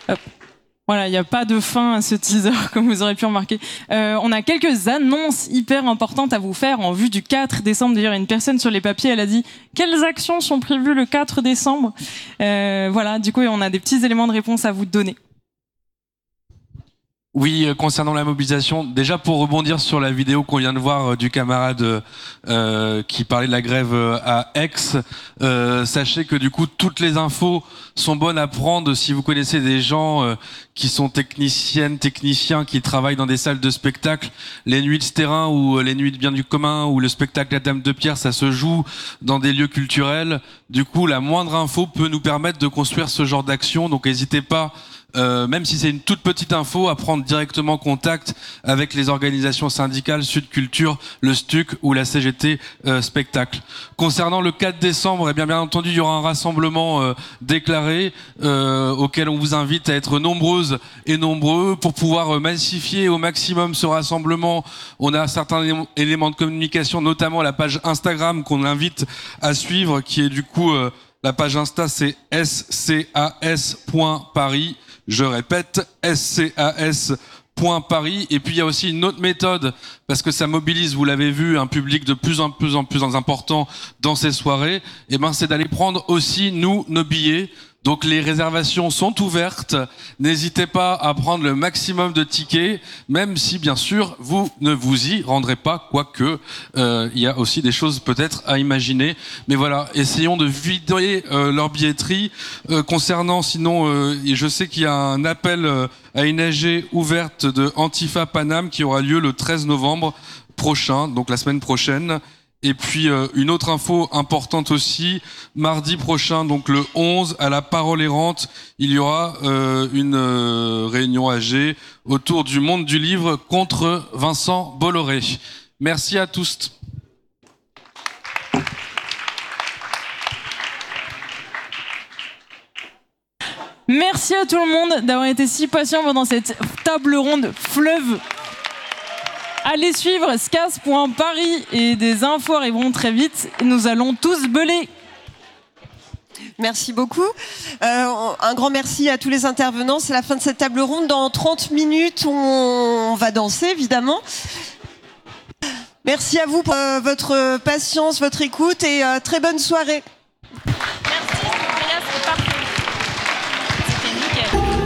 Hop. Voilà, il n'y a pas de fin à ce teaser, comme vous aurez pu remarquer. On a quelques annonces hyper importantes à vous faire en vue du 4 décembre. D'ailleurs, une personne sur les papiers, elle a dit « Quelles actions sont prévues le 4 décembre ?» Voilà, du coup, on a des petits éléments de réponse à vous donner. Oui, concernant la mobilisation, déjà pour rebondir sur la vidéo qu'on vient de voir du camarade qui parlait de la grève à Aix, sachez que du coup toutes les infos sont bonnes à prendre si vous connaissez des gens qui sont techniciens qui travaillent dans des salles de spectacle. Les nuits de terrain ou les nuits de bien du commun ou le spectacle La Dame de Pierre, ça se joue dans des lieux culturels. Du coup, la moindre info peut nous permettre de construire ce genre d'action, donc n'hésitez pas. Même si c'est une toute petite info, à prendre directement contact avec les organisations syndicales Sud Culture, le STUC ou la CGT Spectacle. Concernant le 4 décembre, eh bien entendu, il y aura un rassemblement déclaré auquel on vous invite à être nombreuses et nombreux pour pouvoir massifier au maximum ce rassemblement. On a certains éléments de communication, notamment la page Instagram qu'on invite à suivre, qui est du coup la page Insta, c'est scas.paris. Je répète, scas.paris. Et puis il y a aussi une autre méthode, parce que ça mobilise, vous l'avez vu, un public de plus en plus important dans ces soirées. Et ben, c'est d'aller prendre aussi, nous, nos billets. Donc les réservations sont ouvertes. N'hésitez pas à prendre le maximum de tickets, même si bien sûr vous ne vous y rendrez pas, quoique il y a aussi des choses peut-être à imaginer. Mais voilà, essayons de vider leur billetterie. Concernant sinon, je sais qu'il y a un appel à une AG ouverte de Antifa Paname qui aura lieu le 13 novembre prochain, donc la semaine prochaine. Et puis une autre info importante aussi, mardi prochain, donc le 11, à la Parole Errante, il y aura une réunion AG autour du monde du livre contre Vincent Bolloré. Merci à tous. Merci à tout le monde d'avoir été si patient pendant cette table ronde fleuve. Allez suivre scas.paris et des infos arriveront très vite. Nous allons tous beuler. Merci beaucoup. Un grand merci à tous les intervenants. C'est la fin de cette table ronde. Dans 30 minutes, on va danser, évidemment. Merci à vous pour votre patience, votre écoute et très bonne soirée.